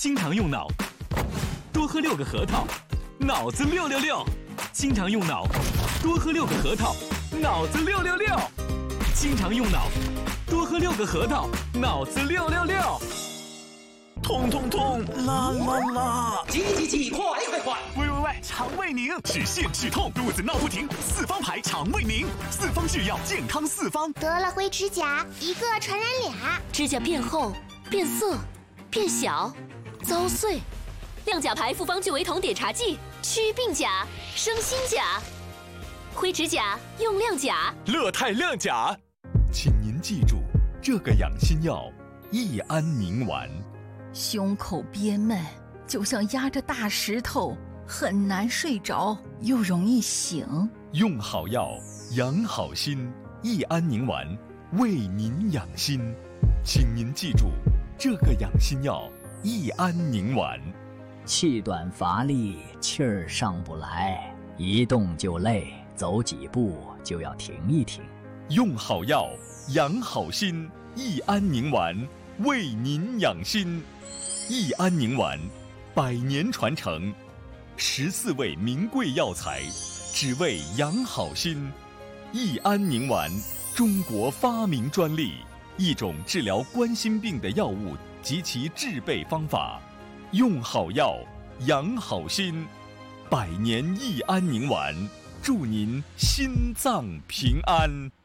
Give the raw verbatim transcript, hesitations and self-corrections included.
经常用脑，多喝六个核桃，脑子六六六。经常用脑，多喝六个核桃，脑子六六六。经常用脑，多喝六个核桃，脑子六六六。 痛痛痛，啦啦啦！ 急急急，快快快！ 喂喂喂，肠胃宁止泻止痛，肚子闹不停，四方牌肠胃宁，四方制药，健康四方。 得了灰指甲，一个传染俩， 指甲变厚、变色、变小、遭碎。亮甲牌复方聚维酮碘茶剂，祛病甲，生新甲。灰指甲用亮甲， 乐泰亮甲。请您记住这个养心药：益安宁丸。 胸口憋闷，就像压着大石头，很难睡着，又容易醒。 用好药，养好心。益安宁丸，为您养心。请您记住这个养心药：益安宁丸。 气短乏力，气儿上不来，一动就累，走几步就要停一停。 用好药，养好心。益安宁丸，为您养心。益安宁丸，百年传承，十四味名贵药材，只为养好心。益安宁丸，中国发明专利，一种治疗冠心病的药物及其制备方法。用好药，养好心。百年益安宁丸，祝您心脏平安。